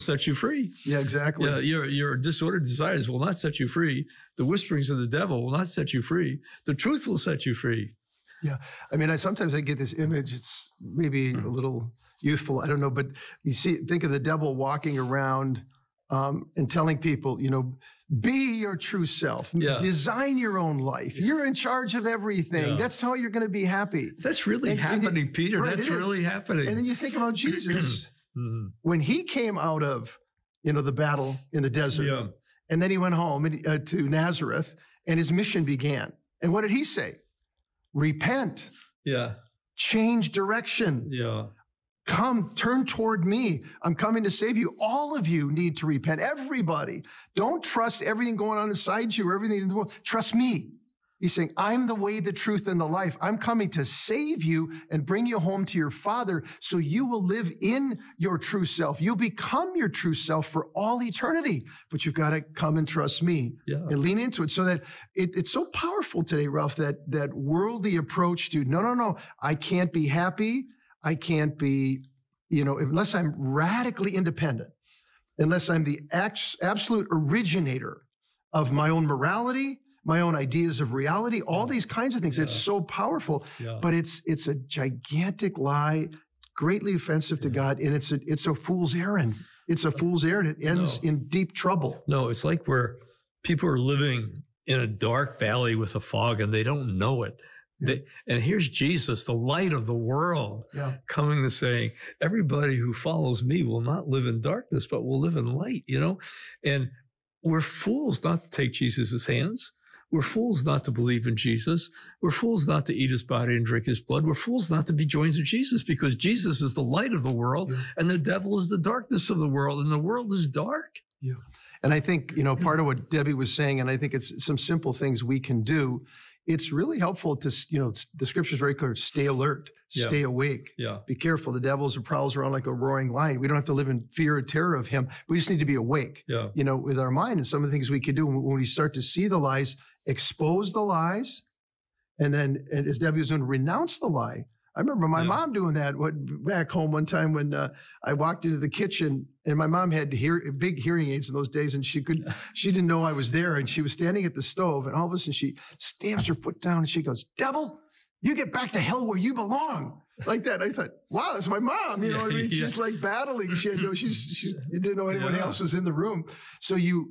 set you free. Yeah, exactly. Yeah, your disordered desires will not set you free. The whisperings of the devil will not set you free. The truth will set you free. Yeah. I mean, sometimes I get this image. It's maybe a little youthful. I don't know. But you think of the devil walking around and telling people, be your true self. Yeah. Design your own life. You're in charge of everything. Yeah. That's how you're going to be happy. That's really happening, Peter. Right, that's really happening. And then you think about Jesus. When he came out of, the battle in the desert, and then he went home to Nazareth, and his mission began. And what did he say? Repent. Yeah. Change direction. Yeah. Come, turn toward me. I'm coming to save you. All of you need to repent. Everybody. Don't trust everything going on inside you or everything in the world. Trust me. He's saying, I'm the way, the truth, and the life. I'm coming to save you and bring you home to your Father so you will live in your true self. You'll become your true self for all eternity. But you've got to come and trust me and lean into it. So that it's so powerful today, Ralph, that worldly approach to, no, I can't be happy. I can't be, unless I'm radically independent, unless I'm the absolute originator of my own morality, my own ideas of reality, all these kinds of things. It's so powerful, but it's a gigantic lie, greatly offensive to God, and it's a fool's errand. It's a fool's errand. It ends in deep trouble. No, it's like where people are living in a dark valley with a fog and they don't know it. And here's Jesus, the light of the world, coming to say, everybody who follows me will not live in darkness, but will live in light, And we're fools not to take Jesus' hands. We're fools not to believe in Jesus. We're fools not to eat his body and drink his blood. We're fools not to be joined to Jesus because Jesus is the light of the world and the devil is the darkness of the world and the world is dark. Yeah. And I think, part of what Debbie was saying, and I think it's some simple things we can do. It's really helpful to, the scripture is very clear. Stay alert, stay awake. Yeah. Be careful. The devil's prowls around like a roaring lion. We don't have to live in fear or terror of him. We just need to be awake, with our mind. And some of the things we can do when we start to see the lies, expose the lies, and then, and as Debbie was doing, renounce the lie. I remember my mom doing that back home one time when I walked into the kitchen, and my mom had big hearing aids in those days, and she didn't know I was there, and she was standing at the stove, and all of a sudden she stamps her foot down and she goes, "Devil, you get back to hell where you belong." Like that. I thought, wow, that's my mom. You know what I mean? She's like battling. She didn't know anyone else was in the room. So you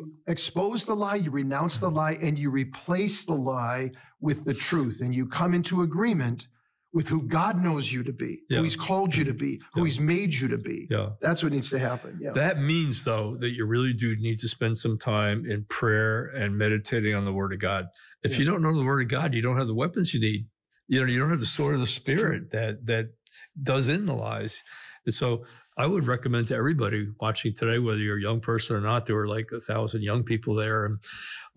expose the lie, you renounce the lie, and you replace the lie with the truth, and you come into agreement with who God knows you to be, who he's called you to be, who he's made you to be. Yeah. That's what needs to happen. Yeah. That means, though, that you really do need to spend some time in prayer and meditating on the Word of God. If you don't know the Word of God, you don't have the weapons you need. You don't have the sword of the Spirit that does in the lies. And so I would recommend to everybody watching today, whether you're a young person or not, there were like 1,000 young people there. And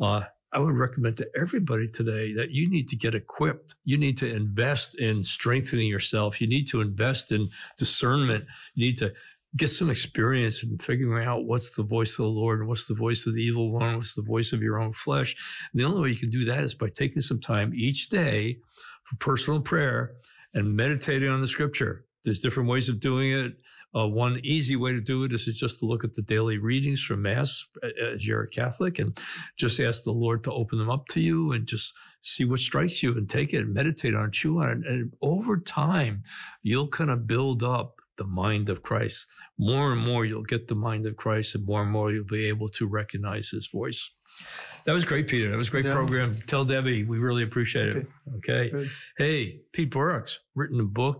I would recommend to everybody today that you need to get equipped. You need to invest in strengthening yourself. You need to invest in discernment. You need to get some experience in figuring out what's the voice of the Lord and what's the voice of the evil one, what's the voice of your own flesh. And the only way you can do that is by taking some time each day for personal prayer and meditating on the scripture. There's different ways of doing it. One easy way to do it is just to look at the daily readings from Mass as you're a Catholic and just ask the Lord to open them up to you and just see what strikes you and take it and meditate on it, chew on it. And over time, you'll kind of build up the mind of Christ. More and more, you'll get the mind of Christ, and more you'll be able to recognize his voice. That was great, Peter. That was a great program. Tell Debbie we really appreciate it. Okay. Good. Hey, Pete Burrock's written a booklet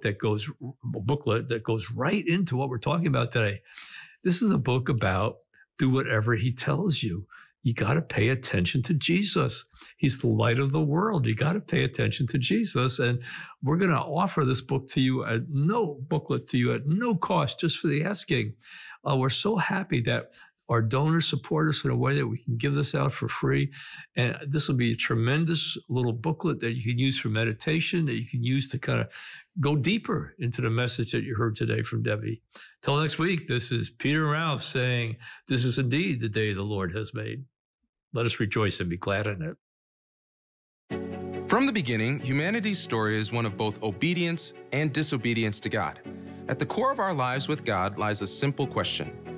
that goes right into what we're talking about today. This is a book about do whatever he tells you. You got to pay attention to Jesus. He's the light of the world. You got to pay attention to Jesus. And we're going to offer this booklet to you at no cost, just for the asking. We're so happy that our donors support us in a way that we can give this out for free. And this will be a tremendous little booklet that you can use for meditation, that you can use to kind of go deeper into the message that you heard today from Debbie. Till next week, this is Peter and Ralph saying, this is indeed the day the Lord has made. Let us rejoice and be glad in it. From the beginning, humanity's story is one of both obedience and disobedience to God. At the core of our lives with God lies a simple question.